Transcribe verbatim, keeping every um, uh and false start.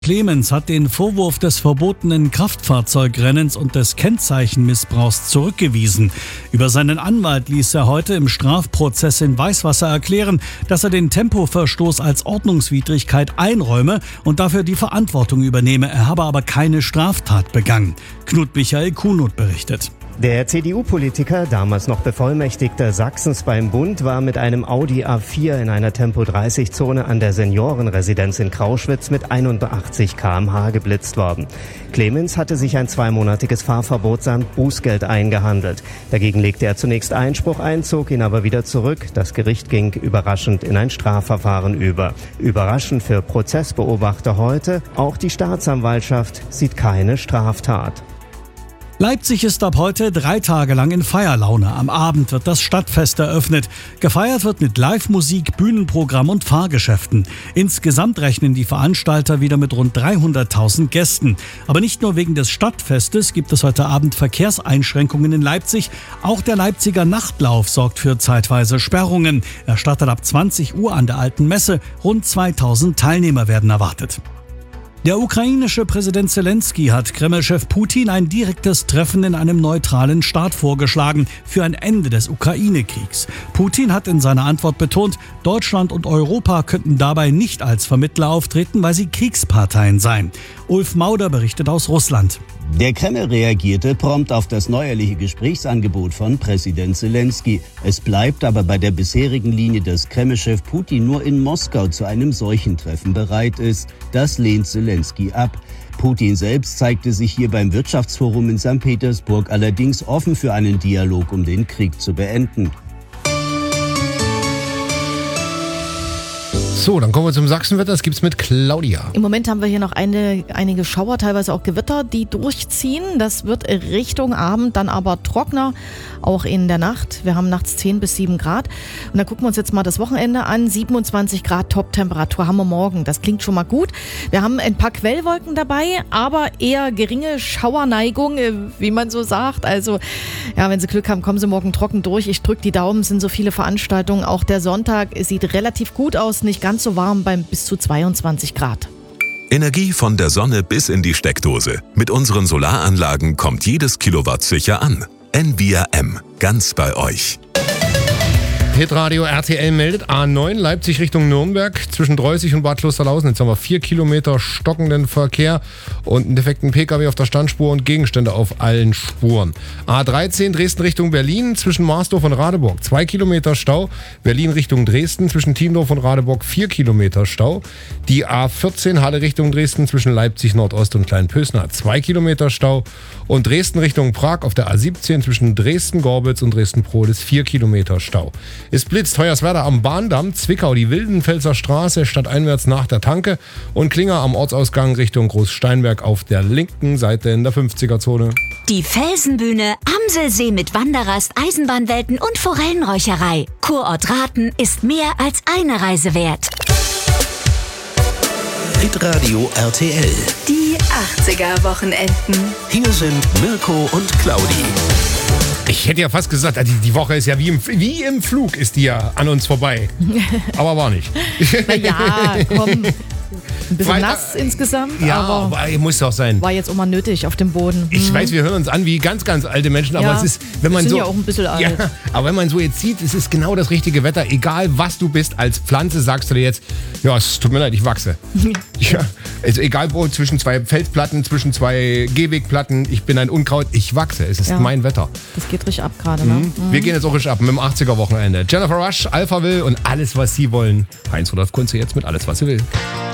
Clemens hat den Vorwurf des verbotenen Kraftfahrzeugrennens und des Kennzeichenmissbrauchs zurückgewiesen. Über seinen Anwalt ließ er heute im Strafprozess in Weißwasser erklären, dass er den Tempoverstoß als Ordnungswidrigkeit einräume und dafür die Verantwortung übernehme. Er habe aber keine Straftat begangen. Knut Michael Kunut berichtet. Der C D U-Politiker, damals noch Bevollmächtigter Sachsens beim Bund, war mit einem Audi A vier in einer Tempo dreißig Zone an der Seniorenresidenz in Krauschwitz mit einundachtzig Kilometer pro Stunde geblitzt worden. Clemens hatte sich ein zweimonatiges Fahrverbot samt Bußgeld eingehandelt. Dagegen legte er zunächst Einspruch ein, zog ihn aber wieder zurück. Das Gericht ging überraschend in ein Strafverfahren über. Überraschend für Prozessbeobachter heute, auch die Staatsanwaltschaft sieht keine Straftat. Leipzig ist ab heute drei Tage lang in Feierlaune. Am Abend wird das Stadtfest eröffnet. Gefeiert wird mit Live-Musik, Bühnenprogramm und Fahrgeschäften. Insgesamt rechnen die Veranstalter wieder mit rund dreihunderttausend Gästen. Aber nicht nur wegen des Stadtfestes gibt es heute Abend Verkehrseinschränkungen in Leipzig. Auch der Leipziger Nachtlauf sorgt für zeitweise Sperrungen. Er startet ab zwanzig Uhr an der Alten Messe. Rund zweitausend Teilnehmer werden erwartet. Der ukrainische Präsident Zelensky hat Kreml-Chef Putin ein direktes Treffen in einem neutralen Staat vorgeschlagen für ein Ende des Ukraine-Kriegs. Putin hat in seiner Antwort betont, Deutschland und Europa könnten dabei nicht als Vermittler auftreten, weil sie Kriegsparteien seien. Ulf Mauder berichtet aus Russland. Der Kreml reagierte prompt auf das neuerliche Gesprächsangebot von Präsident Zelensky. Es bleibt aber bei der bisherigen Linie, dass Kreml-Chef Putin nur in Moskau zu einem solchen Treffen bereit ist. Das lehnt Zelensky ab. Putin selbst zeigte sich hier beim Wirtschaftsforum in Sankt Petersburg allerdings offen für einen Dialog, um den Krieg zu beenden. So, dann kommen wir zum Sachsenwetter. Das gibt's mit Claudia. Im Moment haben wir hier noch eine, einige Schauer, teilweise auch Gewitter, die durchziehen. Das wird Richtung Abend dann aber trockener, auch in der Nacht. Wir haben nachts zehn bis sieben Grad. Und dann gucken wir uns jetzt mal das Wochenende an. siebenundzwanzig Grad Top-Temperatur haben wir morgen. Das klingt schon mal gut. Wir haben ein paar Quellwolken dabei, aber eher geringe Schauerneigung, wie man so sagt. Also, ja, wenn Sie Glück haben, kommen Sie morgen trocken durch. Ich drücke die Daumen, es sind so viele Veranstaltungen. Auch der Sonntag sieht relativ gut aus, nicht ganz so warm beim bis zu zweiundzwanzig Grad. Energie von der Sonne bis in die Steckdose. Mit unseren Solaranlagen kommt jedes Kilowatt sicher an. N V R M, ganz bei euch. Hitradio R T L meldet A neun Leipzig Richtung Nürnberg zwischen Dreußig und Bad Klosterlausen. Jetzt haben wir vier Kilometer stockenden Verkehr und einen defekten Pkw auf der Standspur und Gegenstände auf allen Spuren. A dreizehn Dresden Richtung Berlin zwischen Marsdorf und Radeburg. Zwei Kilometer Stau. Berlin Richtung Dresden zwischen Tiendorf und Radeburg. Vier Kilometer Stau. Die A vierzehn Halle Richtung Dresden zwischen Leipzig Nordost und Kleinpösner. Zwei Kilometer Stau. Und Dresden Richtung Prag auf der A siebzehn zwischen Dresden-Gorbitz und Dresden-Prohlis. Vier Kilometer Stau. Es blitzt Hoyerswerda am Bahndamm, Zwickau die Wildenfelser Straße stadteinwärts nach der Tanke und Klinger am Ortsausgang Richtung Großsteinberg auf der linken Seite in der fünfziger-Zone. Die Felsenbühne, Amselsee mit Wanderrast, Eisenbahnwelten und Forellenräucherei. Kurort Rathen ist mehr als eine Reise wert. Hitradio R T L. Die achtziger-Wochenenden. Hier sind Mirko und Claudi. Ich hätte ja fast gesagt, die, die Woche ist ja wie im, wie im Flug ist die ja an uns vorbei. Aber war nicht. Na ja, komm. Ein bisschen Weil, nass insgesamt, ja, aber, aber muss doch sein. War jetzt auch mal nötig auf dem Boden. Ich hm. weiß, wir hören uns an wie ganz, ganz alte Menschen, aber ja, es ist, wenn man wir sind so, ja auch ein bisschen alt. Ja, aber wenn man so jetzt sieht, es ist genau das richtige Wetter. Egal, was du bist als Pflanze, sagst du dir jetzt, ja, es tut mir leid, ich wachse. ja, also egal wo, zwischen zwei Felsplatten, zwischen zwei Gehwegplatten, ich bin ein Unkraut, ich wachse. Es ist ja. mein Wetter. Das geht richtig ab gerade, ne? Mhm. Mhm. Wir gehen jetzt auch richtig ab mit dem achtziger-Wochenende. Jennifer Rush, Alphaville und alles, was sie wollen. Heinz Rudolf Kunze jetzt mit alles, was sie will.